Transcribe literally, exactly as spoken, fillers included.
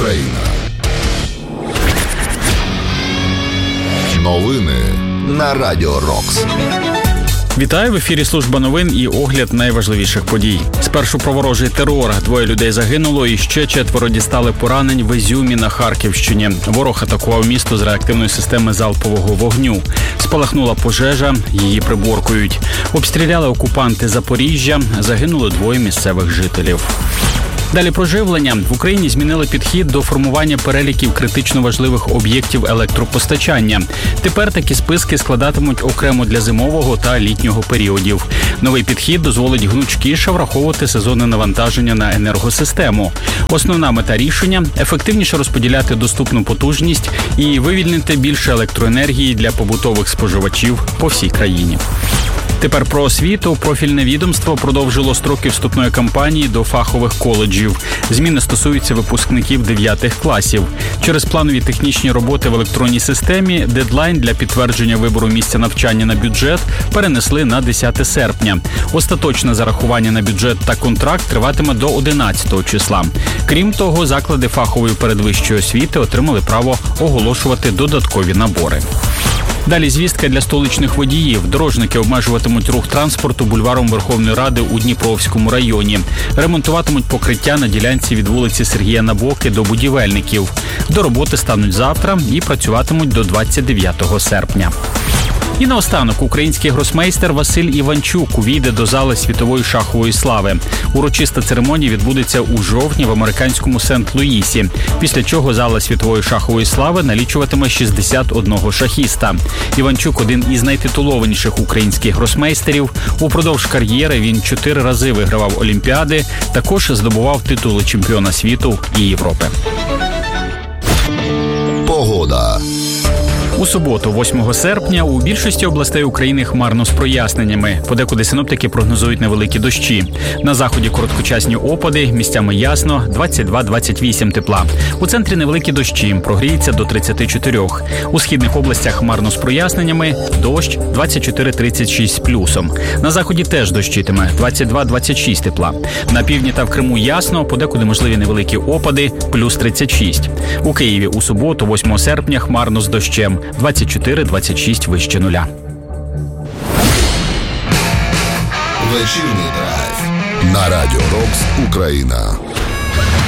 Україна. Новини на Радіо Рокс. Вітаю, в ефірі служба новин і огляд найважливіших подій. Спершу про ворожий терор. Двоє людей загинуло і ще четверо дістали поранень в Ізюмі на Харківщині. Ворог атакував місто з реактивної системи залпового вогню. Спалахнула пожежа, її приборкують. Обстріляли окупанти Запоріжжя, загинули двоє місцевих жителів. Далі про живлення. В Україні змінили підхід до формування переліків критично важливих об'єктів електропостачання. Тепер такі списки складатимуть окремо для зимового та літнього періодів. Новий підхід дозволить гнучкіше враховувати сезонне навантаження на енергосистему. Основна мета рішення – ефективніше розподіляти доступну потужність і вивільнити більше електроенергії для побутових споживачів по всій країні. Тепер про освіту. Профільне відомство продовжило строки вступної кампанії до фахових коледжів. Зміни стосуються випускників дев'ятих класів. Через планові технічні роботи в електронній системі дедлайн для підтвердження вибору місця навчання на бюджет перенесли на десяте серпня. Остаточне зарахування на бюджет та контракт триватиме до одинадцятого числа. Крім того, заклади фахової передвищої освіти отримали право оголошувати додаткові набори. Далі звістка для столичних водіїв. Дорожники обмежуватимуть рух транспорту бульваром Верховної Ради у Дніпровському районі. Ремонтуватимуть покриття на ділянці від вулиці Сергія Набоки до Будівельників. До роботи стануть завтра і працюватимуть до двадцять дев'ятого серпня. І наостанок український гросмейстер Василь Іванчук увійде до зали світової шахової слави. Урочиста церемонія відбудеться у жовтні в американському Сент-Луїсі, після чого зала світової шахової слави налічуватиме шістдесят одного шахіста. Іванчук – один із найтитулованіших українських гросмейстерів. Упродовж кар'єри він чотири рази вигравав Олімпіади, також здобував титули чемпіона світу і Європи. Погода. У суботу, восьмого серпня, у більшості областей України хмарно з проясненнями. Подекуди синоптики прогнозують невеликі дощі. На заході короткочасні опади, місцями ясно, двадцять два - двадцять вісім тепла. У центрі невеликі дощі, прогріється до тридцяти чотирьох. У східних областях хмарно з проясненнями, дощ двадцять чотири - тридцять шість з плюсом. На заході теж дощитиме, двадцять два - двадцять шість тепла. На півдні та в Криму ясно, подекуди можливі невеликі опади, плюс тридцять шість. У Києві у суботу, восьмого серпня, хмарно з дощем. двадцять чотири - двадцять шість вище нуля. Вечірній драйв на Радіо Рокс Україна.